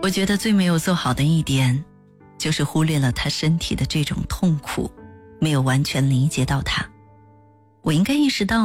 我觉得最没有做好的一点，就是忽略了他身体的这种痛苦，没有完全理解到他。我应该意识到